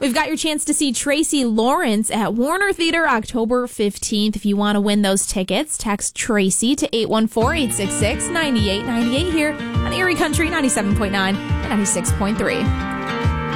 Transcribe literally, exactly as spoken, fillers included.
We've got your chance to see Tracy Lawrence at Warner Theater October fifteenth. If you want to win those tickets, text Tracy to eight one four, eight six six, nine eight nine eight here on Erie Country ninety-seven point nine and ninety-six point three.